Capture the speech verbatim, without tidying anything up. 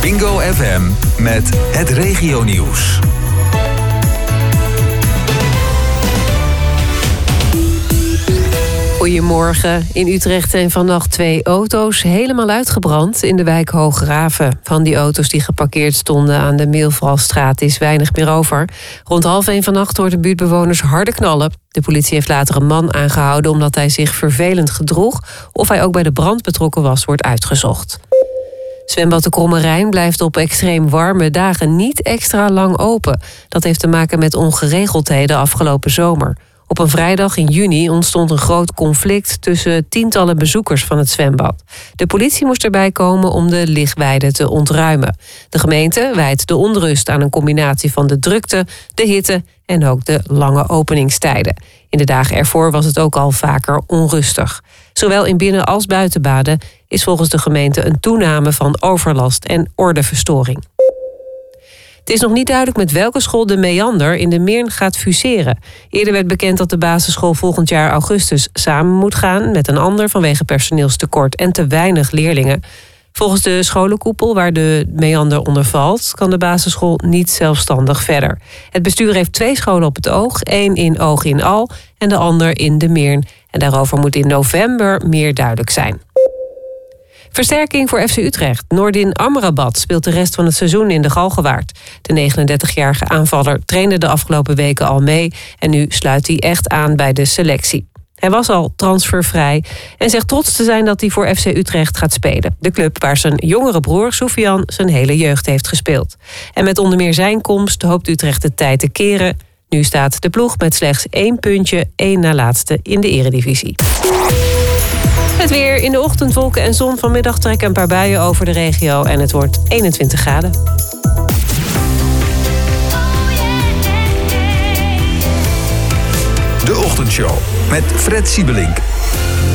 Bingo F M met het regionieuws. Goedemorgen. In Utrecht zijn vannacht twee auto's helemaal uitgebrand in de wijk Hoograven. Van die auto's die geparkeerd stonden aan de Meelvalstraat is weinig meer over. Rond half één vannacht hoorden buurtbewoners harde knallen. De politie heeft later een man aangehouden omdat hij zich vervelend gedroeg. Of hij ook bij de brand betrokken was, wordt uitgezocht. Zwembad de Kromme Rijn blijft op extreem warme dagen niet extra lang open. Dat heeft te maken met ongeregeldheden afgelopen zomer. Op een vrijdag in juni ontstond een groot conflict tussen tientallen bezoekers van het zwembad. De politie moest erbij komen om de lichtweide te ontruimen. De gemeente wijt de onrust aan een combinatie van de drukte, de hitte en ook de lange openingstijden. In de dagen ervoor was het ook al vaker onrustig. Zowel in binnen- als buitenbaden is volgens de gemeente een toename van overlast en ordeverstoring. Het is nog niet duidelijk met welke school de Meander in de Meern gaat fuseren. Eerder werd bekend dat de basisschool volgend jaar augustus samen moet gaan met een ander vanwege personeelstekort en te weinig leerlingen. Volgens de scholenkoepel waar de Meander onder valt, kan de basisschool niet zelfstandig verder. Het bestuur heeft twee scholen op het oog, één in Oog in Al en de ander in de Meern. En daarover moet in november meer duidelijk zijn. Versterking voor F C Utrecht. Noordin Amrabat speelt de rest van het seizoen in de Galgenwaard. De negenendertigjarige aanvaller trainde de afgelopen weken al mee en nu sluit hij echt aan bij de selectie. Hij was al transfervrij en zegt trots te zijn dat hij voor F C Utrecht gaat spelen. De club waar zijn jongere broer Soufiane zijn hele jeugd heeft gespeeld. En met onder meer zijn komst hoopt Utrecht de tijd te keren. Nu staat de ploeg met slechts één puntje, één na laatste in de eredivisie. Het weer in de ochtend, wolken en zon. Vanmiddag trekken een paar buien over de regio en het wordt eenentwintig graden. De Ochtendshow met Fred Siebelink.